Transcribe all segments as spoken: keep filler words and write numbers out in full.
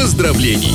поздравлений.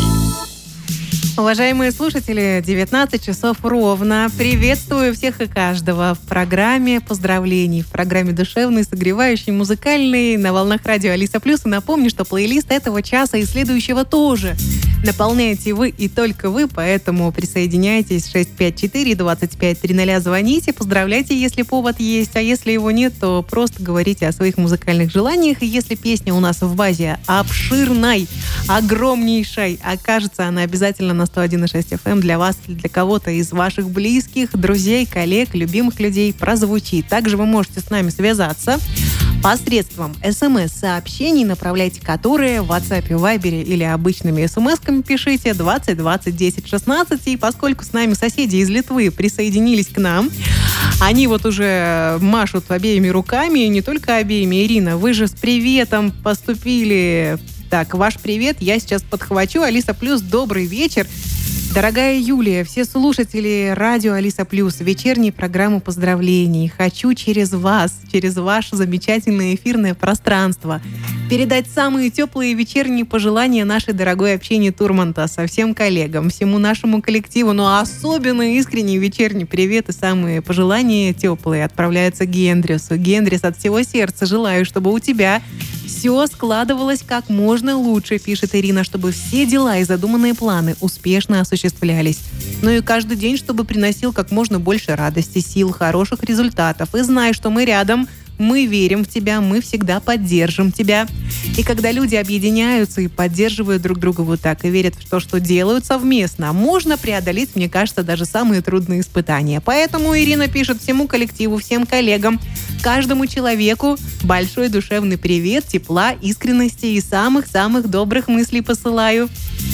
Уважаемые слушатели, девятнадцать часов ровно. Приветствую всех и каждого в программе поздравлений, в программе душевной, согревающей, музыкальной на волнах радио Алиса Плюс. И напомню, что плейлист этого часа и следующего тоже наполняете вы и только вы, поэтому присоединяйтесь. Шесть пять четыре двадцать пять тридцать, звоните, поздравляйте, если повод есть, а если его нет, то просто говорите о своих музыкальных желаниях. И если песня у нас в базе обширной, огромнейшей, окажется она обязательно на сто один и шесть эф эм для вас или для кого-то из ваших близких, друзей, коллег, любимых людей прозвучит. Также вы можете с нами связаться посредством смс-сообщений, направляйте которые в WhatsApp, Viber или обычными смс-ками пишите двадцать двадцать десять шестнадцать. И поскольку с нами соседи из Литвы присоединились к нам, они вот уже машут обеими руками, и не только обеими. Ирина, вы же с приветом поступили. Так, ваш привет я сейчас подхвачу. Алиса Плюс, добрый вечер. Дорогая Юлия, все слушатели радио Алиса Плюс, вечерней программы поздравлений. Хочу через вас, через ваше замечательное эфирное пространство передать самые теплые вечерние пожелания нашей дорогой общине Турмантаса, всем коллегам, всему нашему коллективу. Но особенно искренний вечерний привет и самые пожелания теплые отправляются Гендрису. Гендрис, от всего сердца желаю, чтобы у тебя все складывалось как можно лучше, пишет Ирина, чтобы все дела и задуманные планы успешно осуществлялись. Ну и каждый день, чтобы приносил как можно больше радости, сил, хороших результатов. И знай, что мы рядом, мы верим в тебя, мы всегда поддержим тебя. И когда люди объединяются и поддерживают друг друга вот так, и верят в то, что делают совместно, можно преодолеть, мне кажется, даже самые трудные испытания. Поэтому Ирина пишет всему коллективу, всем коллегам, каждому человеку большой душевный привет, тепла, искренности и самых-самых добрых мыслей посылаю.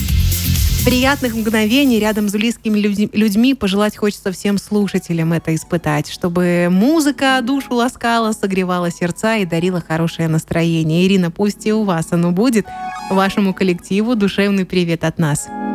Приятных мгновений рядом с близкими людьми пожелать хочется всем слушателям это испытать, чтобы музыка душу ласкала, согревала сердца и дарила хорошее настроение. Ирина, пусть и у вас оно будет. Вашему коллективу душевный привет от нас.